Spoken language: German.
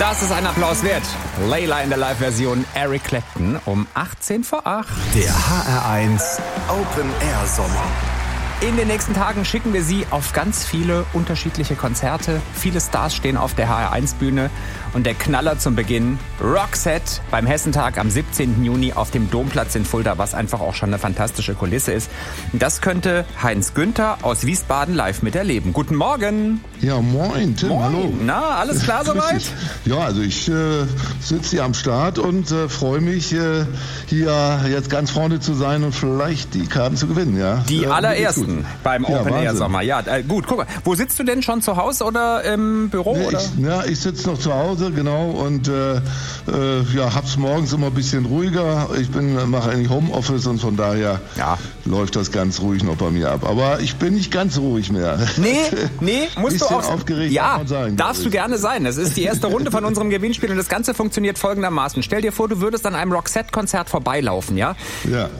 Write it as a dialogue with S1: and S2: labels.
S1: Das ist ein Applaus wert. Layla in der Live-Version Eric Clapton um 18 vor 8.
S2: Der HR1 Open Air Sommer.
S1: In den nächsten Tagen schicken wir Sie auf ganz viele unterschiedliche Konzerte. Viele Stars stehen auf der HR1-Bühne. Und der Knaller zum Beginn, Roxette beim Hessentag am 17. Juni auf dem Domplatz in Fulda, was einfach auch schon eine fantastische Kulisse ist. Das könnte Heinz Günther aus Wiesbaden live miterleben. Guten Morgen.
S3: Ja, moin, Tim,
S1: Moin.
S3: hallo.
S1: Na, alles klar soweit?
S3: Ja, also ich sitze hier am Start und freue mich, hier jetzt ganz vorne zu sein und vielleicht die Karten zu gewinnen, ja.
S1: Die allerersten beim Open Air Sommer. Ja, gut, guck mal. Wo sitzt du denn schon, zu Hause oder im Büro?
S3: Ich sitze noch zu Hause, genau, und hab's morgens immer ein bisschen ruhiger. Ich mache eigentlich Homeoffice und von daher läuft das ganz ruhig noch bei mir ab. Aber ich bin nicht ganz ruhig mehr.
S1: Nee, musst du auch
S3: aufgeregt
S1: sein. Darfst du gerne sein. Es ist die erste Runde von unserem Gewinnspiel und das Ganze funktioniert folgendermaßen. Stell dir vor, du würdest an einem Roxette-Konzert vorbeilaufen, ja?
S3: Ja.